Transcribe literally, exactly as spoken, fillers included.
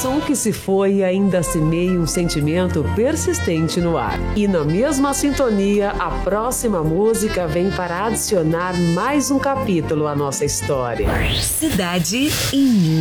som que se foi e ainda semeia um sentimento persistente no ar. E na mesma sintonia, a próxima música vem para adicionar mais um capítulo à nossa história. Cidade em